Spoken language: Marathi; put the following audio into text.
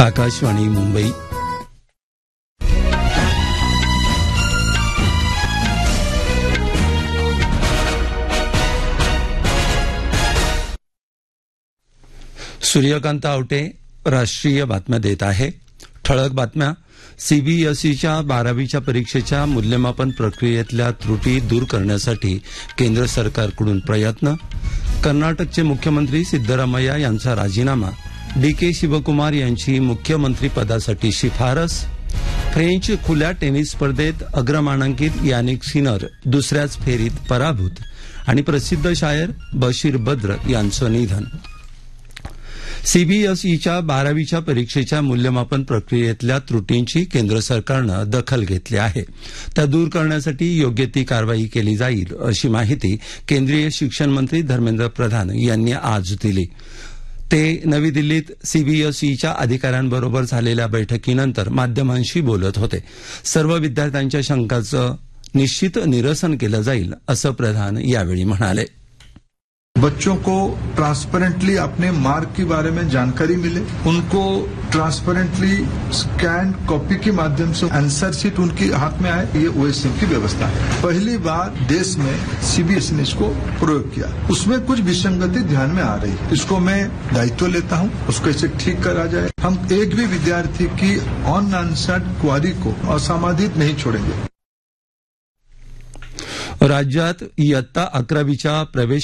आकाशवाणी मुंबई. सूर्यकांत आवटे राष्ट्रीय बातम्या देत आहे. ठळक बातम्या. सीबीएसईच्या 12वीच्या परीक्षेच्या मूल्यमापन प्रक्रियेतल्या त्रुटी दूर करण्यासाठी केंद्र सरकारकडून प्रयत्न. कर्नाटकचे मुख्यमंत्री सिद्धरामय्या यांचा राजीनामा. डी.के. शिवकुमार यांची मुख्यमंत्री पदासाठी शिफारस. फ्रेंच खुल्या टेनिस स्पर्धेत अग्रमानांकित यानिक सिनर दुसऱ्याच फेरीत पराभूत. आणि प्रसिद्ध शायर बशीर बद्र यांचं निधन. सीबीएसईच्या 12वीच्या परीक्षेच्या मूल्यमापन प्रक्रियेतल्या त्रुटींची केंद्र सरकारनं दखल घेतली आहे. त्या दूर करण्यासाठी योग्य ती कारवाई केली जाईल अशी माहिती केंद्रीय शिक्षण मंत्री धर्मेंद्र प्रधान यांनी आज दिली. ते नवी दिल्लीत सीबीएसईच्या अधिकाऱ्यांबरोबर झालेल्या बैठकीनंतर माध्यमांशी बोलत होते. सर्व विद्यार्थ्यांच्या शंकांचं निश्चित निरसन केलं जाईल असं प्रधान यावेळी म्हणाले. बच्चों को ट्रांसपेरेंटली अपने मार्क के बारे में जानकारी मिले, उनको ट्रांसपेरेंटली स्कैन कॉपी के माध्यम से आंसर शीट उनके हाथ में आए, ये ओएसएम की व्यवस्था है. पहली बार देश में सीबीएसई ने इसको प्रयोग किया. उसमें कुछ विसंगति ध्यान में आ रही है. इसको मैं दायित्व लेता हूं, उसको इसे ठीक करा जाए. हम एक भी विद्यार्थी की अनआंसर्ड क्वारी को असमाधित नहीं छोड़ेंगे. राज्यात इयत्ता 11वीच्या प्रवेश